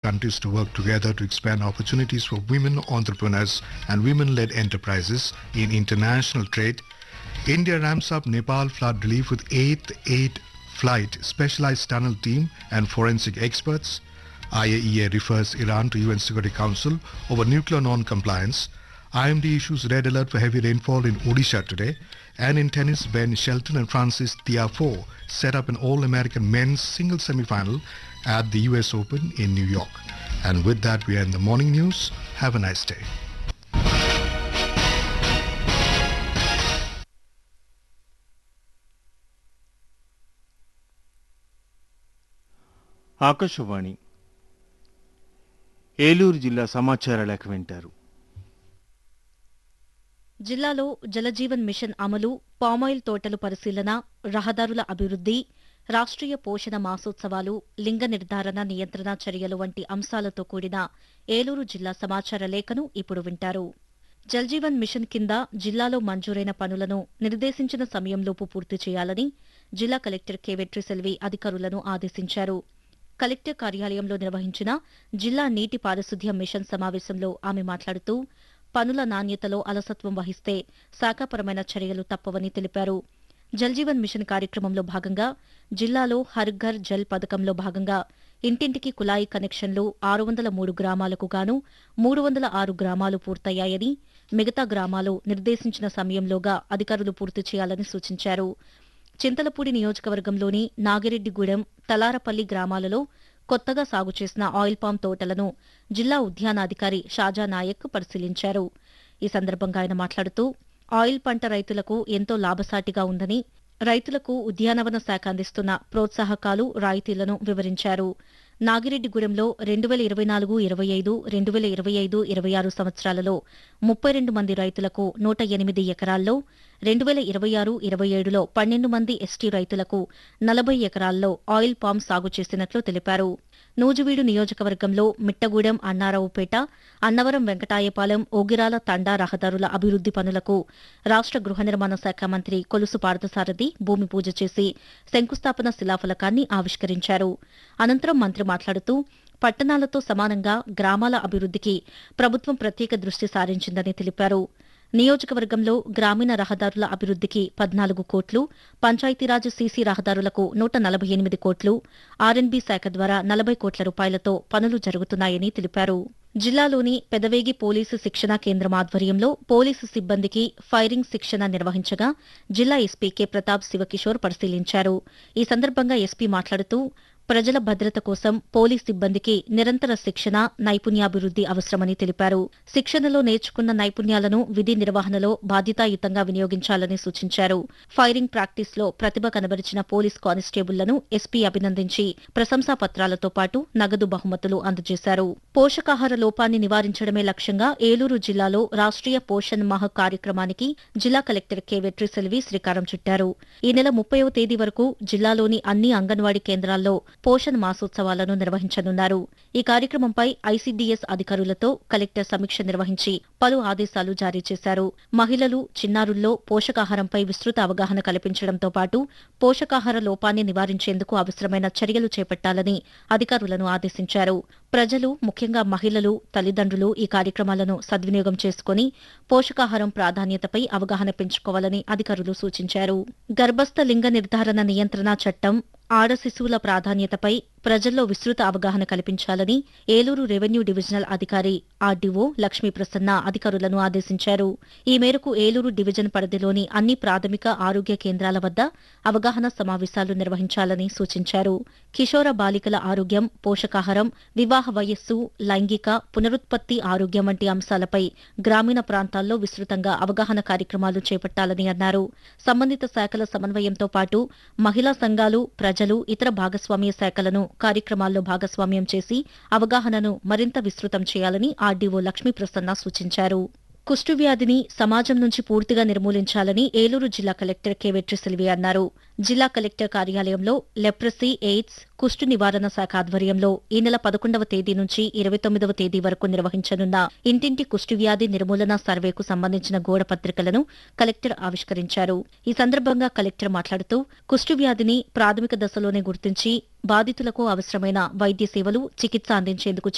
countries to work together to expand opportunities for women entrepreneurs and women-led enterprises in international trade. India ramps up Nepal flood relief with 8th aid flight, specialized tunnel team and forensic experts. IAEA refers Iran to UN Security Council over nuclear non-compliance. IMD issues red alert for heavy rainfall in Odisha today. And in tennis, Ben Shelton and Francis Tiafoe set up an All-American men's singles semi-final at the US Open in New York. And with that, we end the morning news. Have a nice day. Akashvani Eluru జిల్లా సమాచార లేఖ వింటారు. జిల్లాలో Jal Jeevan machine అమలు, palm oil తోటలు పరిశీలన, రహదారుల అభివృద్ధి, రాష్ట్రీయ పోషణ మాసోత్సవాలు, లింగ నిర్ధారణ నియంత్రణ చర్యలు వంటి అంశాలతో కూడిన ఏలూరు జిల్లా సమాచార లేఖను ఇప్పుడు వింటారు. జల్జీవన్ మిషన్ కింద జిల్లాలో మంజూరైన పనులను నిర్దేశించిన సమయంలోపు పూర్తి చేయాలని జిల్లా కలెక్టర్ కె వెట్రిసెల్వి అధికారులను ఆదేశించారు. కలెక్టర్ కార్యాలయంలో నిర్వహించిన జిల్లా నీటి పారిశుద్ధ్య మిషన్ సమావేశంలో ఆమె మాట్లాడుతూ పనుల నాణ్యతలో అలసత్వం వహిస్తే శాఖాపరమైన చర్యలు తప్పవని తెలిపారు. జల్జీవన్ మిషన్ కార్యక్రమంలో భాగంగా జిల్లాలో హర్ ఘర్ జల్ పథకంలో భాగంగా ఇంటింటికి కుళాయి కనెక్షన్లు 603 గ్రామాలకు గాను 306 గ్రామాలు పూర్తయ్యాయని, మిగతా గ్రామాలు నిర్దేశించిన సమయంలోగా అధికారులు పూర్తి చేయాలని సూచించారు. చింతలపూడి నియోజకవర్గంలోని నాగిరెడ్డిగూడెం, తలారపల్లి గ్రామాలలో కొత్తగా సాగు చేసిన ఆయిల్ పామ్ తోటలను జిల్లా ఉద్యానాధికారి షాజా నాయక్ పరిశీలించారు. ఈ సందర్భంగా ఆయన మాట్లాడుతూ ఆయిల్ పంట రైతులకు ఎంతో లాభసాటిగా ఉందని, రైతులకు ఉద్యానవన శాఖ అందిస్తున్న ప్రోత్సాహకాలు, రాయితీలను వివరించారు. నాగిరెడ్డిగూడెంలో 2024-25, 2025-26 సంవత్సరాలలో 32 మంది రైతులకు 108 ఎకరాల్లో, 2026-27లో 12 మంది ఎస్టీ రైతులకు 40 ఎకరాల్లో ఆయిల్ పామ్ సాగు చేసినట్లు తెలిపారు. నూజివీడు నియోజకవర్గంలో మిట్టగూడెం, అన్నారావుపేట, అన్నవరం, వెంకటాయపాలెం, ఓగిరాల తండా రహదారుల అభివృద్ది పనులకు రాష్ట్ర గృహ నిర్మాణ శాఖ మంత్రి కొలుసు పార్థసారథి భూమి పూజ చేసి శంకుస్థాపన శిలాఫలకాన్ని ఆవిష్కరించారు. అనంతరం మంత్రి మాట్లాడుతూ పట్టణాలతో సమానంగా గ్రామాల అభివృద్దికి ప్రభుత్వం ప్రత్యేక దృష్టి సారించిందని తెలిపారు. నియోజకవర్గంలో గ్రామీణ రహదారుల అభివృద్దికి 14 కోట్లు, పంచాయతీరాజ్ సీసీ రహదారులకు 148 కోట్లు, ఆర్ఎన్బీ శాఖ ద్వారా 40 కోట్ల రూపాయలతో పనులు జరుగుతున్నాయని తెలిపారు. జిల్లాలోని పెదవేగి పోలీసు శిక్షణా కేంద్రం ఆధ్వర్యంలో పోలీసు సిబ్బందికి ఫైరింగ్ శిక్షణ నిర్వహించగా జిల్లా ఎస్పీ కె ప్రతాప్ శివకిషోర్ పరిశీలించారు. ఈ సందర్భంగా ఎస్పీ మాట్లాడుతూ ప్రజల భద్రత కోసం పోలీస్ సిబ్బందికి నిరంతర శిక్షణ, నైపుణ్యాభివృద్ది అవసరమని తెలిపారు. శిక్షణలో నేర్చుకున్న నైపుణ్యాలను విధి నిర్వహణలో బాధ్యతాయుతంగా వినియోగించాలని సూచించారు. ఫైరింగ్ ప్రాక్టీస్లో ప్రతిభ కనబరిచిన పోలీస్ కానిస్టేబుళ్లను ఎస్పీ అభినందించి ప్రశంసా పత్రాలతో పాటు నగదు బహుమతులు అందజేశారు. పోషకాహార లోపాన్ని నివారించడమే లక్ష్యంగా ఏలూరు జిల్లాలో రాష్ట్రీయ పోషణ్ మాహ్ కార్యక్రమానికి జిల్లా కలెక్టర్ కె వెట్రిసెల్వి శ్రీకారం చుట్టారు. ఈ నెల 30వ తేదీ వరకు జిల్లాలోని అన్ని అంగన్వాడీ కేంద్రాల్లో పోషణ్ మాసోత్సవాలను నిర్వహించనున్నారు. ఈ కార్యక్రమంపై ఐసీడీఎస్ అధికారులతో కలెక్టర్ సమీక్ష నిర్వహించి పలు ఆదేశాలు జారీ చేశారు. మహిళలు, చిన్నారుల్లో పోషకాహారంపై విస్తృత అవగాహన కల్పించడంతో పాటు పోషకాహార లోపాన్ని నివారించేందుకు అవసరమైన చర్యలు చేపట్టాలని అధికారులను ఆదేశించారు. ప్రజలు, ముఖ్యంగా మహిళలు, తల్లిదండ్రులు ఈ కార్యక్రమాలను సద్వినియోగం చేసుకుని పోషకాహారం ప్రాధాన్యతపై అవగాహన పెంచుకోవాలని అధికారులు సూచించారు. గర్భస్థ లింగ నిర్ధారణ నియంత్రణ చట్టం, ఆడ శిశువుల ప్రాధాన్యతపై ప్రజల్లో విస్తృత అవగాహన కల్పించాలని ఏలూరు రెవెన్యూ డివిజనల్ అధికారి ఆర్డీఓ లక్ష్మీ ప్రసన్న అధికారులను ఆదేశించారు. ఈ మేరకు ఏలూరు డివిజన్ పరిధిలోని అన్ని ప్రాథమిక ఆరోగ్య కేంద్రాల వద్ద అవగాహన సమావేశాలు నిర్వహించాలని సూచించారు. కిషోర బాలికల ఆరోగ్యం, పోషకాహారం, వివాహ వయస్సు, లైంగిక, పునరుత్పత్తి ఆరోగ్యం వంటి అంశాలపై గ్రామీణ ప్రాంతాల్లో విస్తృతంగా అవగాహన కార్యక్రమాలు చేపట్టాలని అన్నారు. సంబంధిత శాఖల సమన్వయంతో పాటు మహిళా సంఘాలు, ప్రజలు, ఇతర భాగస్వామ్య శాఖలను కార్యక్రమాల్లో భాగస్వామ్యం చేసి అవగాహనను మరింత విస్తృతం చేయాలని ఆర్డీఓ లక్ష్మీ ప్రసన్న సూచించారు. కుష్టు వ్యాధిని సమాజం నుంచి పూర్తిగా నిర్మూలించాలని ఏలూరు జిల్లా కలెక్టర్ కె వెట్రిసెల్వి అన్నారు. జిల్లా కలెక్టర్ కార్యాలయంలో లెప్రసీ, ఎయిడ్స్, కుష్టు నివారణ శాఖ ఆధ్వర్యంలో ఈ నెల 11వ తేదీ నుంచి 29వ తేదీ వరకు నిర్వహించనున్న ఇంటింటి కుష్టు వ్యాధి నిర్మూలన సర్వేకు సంబంధించిన గోడ పత్రికలను కలెక్టర్ ఆవిష్కరించారు. ఈ సందర్భంగా కలెక్టర్ మాట్లాడుతూ కుష్టు వ్యాధిని ప్రాథమిక దశలోనే గుర్తించి బాధితులకు అవసరమైన వైద్య సేవలు, చికిత్స అందించేందుకు